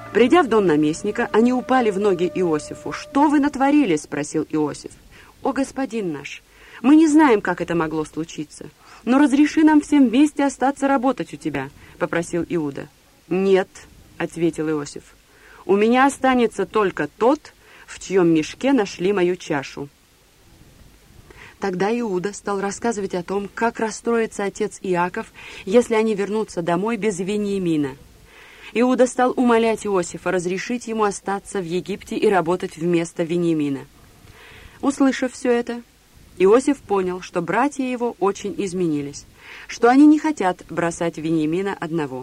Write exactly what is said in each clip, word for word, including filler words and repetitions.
Придя в дом наместника, они упали в ноги Иосифу. «Что вы натворили?» – спросил Иосиф. «О, господин наш, мы не знаем, как это могло случиться, но разреши нам всем вместе остаться работать у тебя», – попросил Иуда. «Нет», – ответил Иосиф, – «у меня останется только тот, в чьем мешке нашли мою чашу». Тогда Иуда стал рассказывать о том, как расстроится отец Иаков, если они вернутся домой без Вениамина. Иуда стал умолять Иосифа разрешить ему остаться в Египте и работать вместо Вениамина. Услышав все это, Иосиф понял, что братья его очень изменились, что они не хотят бросать Вениамина одного.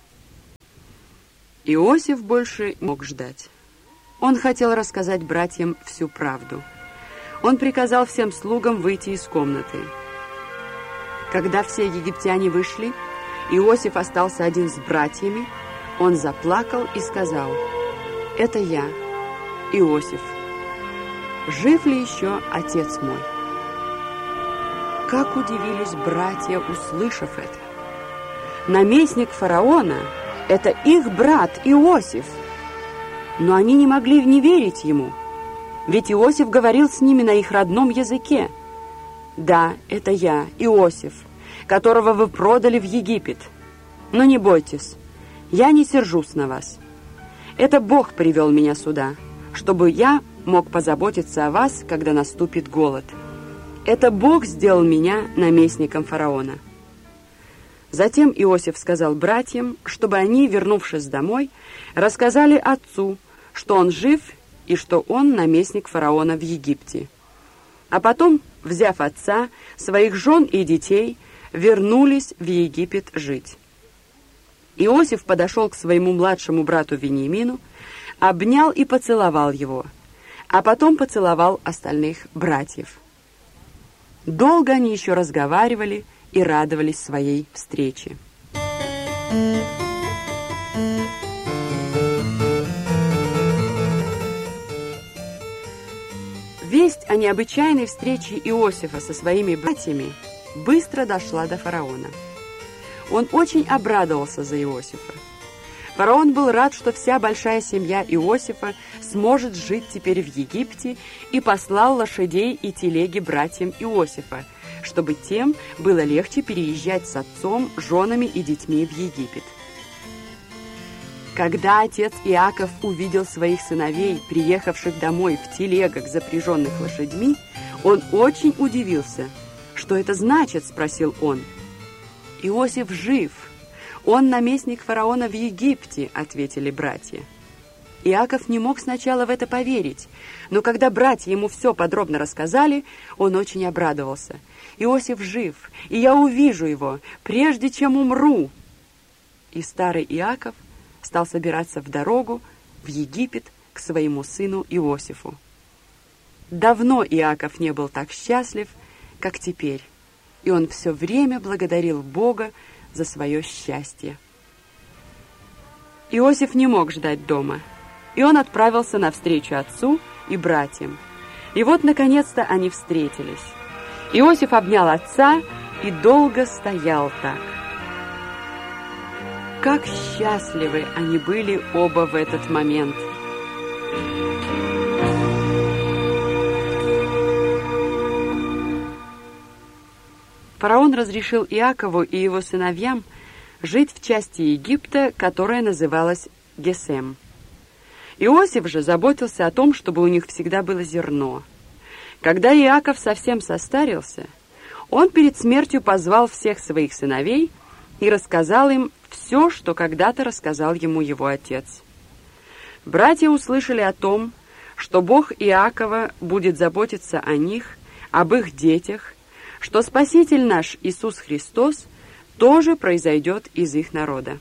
Иосиф больше не мог ждать. Он хотел рассказать братьям всю правду. Он приказал всем слугам выйти из комнаты. Когда все египтяне вышли, Иосиф остался один с братьями. Он заплакал и сказал: «Это я, Иосиф. Жив ли еще отец мой?» Как удивились братья, услышав это. Наместник фараона – это их брат Иосиф. Но они не могли не верить ему, ведь Иосиф говорил с ними на их родном языке. «Да, это я, Иосиф, которого вы продали в Египет. Но не бойтесь, я не сержусь на вас. Это Бог привел меня сюда, чтобы я мог позаботиться о вас, когда наступит голод. Это Бог сделал меня наместником фараона». Затем Иосиф сказал братьям, чтобы они, вернувшись домой, рассказали отцу, что он жив и что он наместник фараона в Египте. А потом, взяв отца, своих жен и детей, вернулись в Египет жить. Иосиф подошел к своему младшему брату Вениамину, обнял и поцеловал его, а потом поцеловал остальных братьев. Долго они еще разговаривали и радовались своей встрече. Весть о необычайной встрече Иосифа со своими братьями быстро дошла до фараона. Он очень обрадовался за Иосифа. Фараон был рад, что вся большая семья Иосифа сможет жить теперь в Египте, и послал лошадей и телеги братьям Иосифа, чтобы тем было легче переезжать с отцом, женами и детьми в Египет. Когда отец Иаков увидел своих сыновей, приехавших домой в телегах, запряженных лошадьми, он очень удивился. «Что это значит?» – спросил он. «Иосиф жив. Он наместник фараона в Египте», – ответили братья. Иаков не мог сначала в это поверить, но когда братья ему все подробно рассказали, он очень обрадовался. «Иосиф жив, и я увижу его, прежде чем умру». И старый Иаков стал собираться в дорогу в Египет к своему сыну Иосифу. Давно Иаков не был так счастлив, как теперь, и он все время благодарил Бога за свое счастье. Иосиф не мог ждать дома, и он отправился навстречу отцу и братьям. И вот, наконец-то, они встретились. Иосиф обнял отца и долго стоял так. Как счастливы они были оба в этот момент. Фараон разрешил Иакову и его сыновьям жить в части Египта, которая называлась Гесем. Иосиф же заботился о том, чтобы у них всегда было зерно. Когда Иаков совсем состарился, он перед смертью позвал всех своих сыновей и рассказал им все, что когда-то рассказал ему его отец. Братья услышали о том, что Бог Иакова будет заботиться о них, об их детях, что Спаситель наш Иисус Христос тоже произойдет из их народа.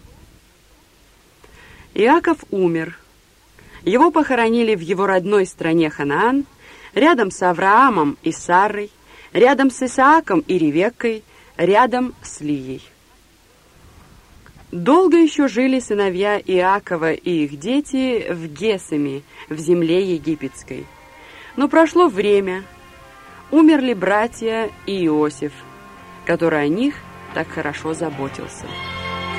Иаков умер. Его похоронили в его родной стране Ханаан, рядом с Авраамом и Сарой, рядом с Исааком и Ревеккой, рядом с Лией. Долго еще жили сыновья Иакова и их дети в Гесеме, в земле египетской. Но прошло время, умерли братья и Иосиф, который о них так хорошо заботился.